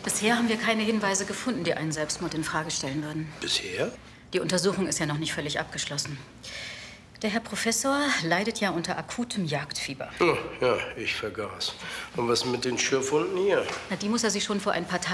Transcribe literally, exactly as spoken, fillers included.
Bisher haben wir keine Hinweise gefunden, die einen Selbstmord in Frage stellen würden. Bisher? Die Untersuchung ist ja noch nicht völlig abgeschlossen. Der Herr Professor leidet ja unter akutem Jagdfieber. Oh, ja, ich vergaß. Und was mit den Schürfwunden hier? Na, die muss er sich schon vor ein paar Tagen